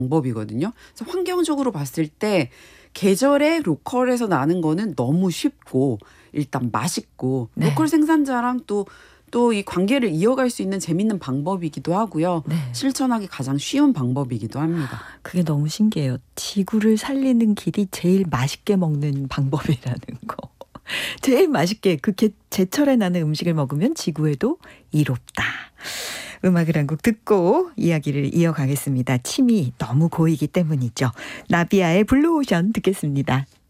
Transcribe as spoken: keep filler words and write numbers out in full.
방법이거든요. 그래서 환경적으로 봤을 때 계절에 로컬에서 나는 거는 너무 쉽고 일단 맛있고 네. 로컬 생산자랑 또 또 이 관계를 이어갈 수 있는 재밌는 방법이기도 하고요. 네. 실천하기 가장 쉬운 방법이기도 합니다. 그게 너무 신기해요. 지구를 살리는 길이 제일 맛있게 먹는 방법이라는 거. 제일 맛있게 그 게, 제철에 나는 음식을 먹으면 지구에도 이롭다. 음악을 한 곡 듣고 이야기를 이어가겠습니다. 침이 너무 고이기 때문이죠. 나비아의 블루오션 듣겠습니다.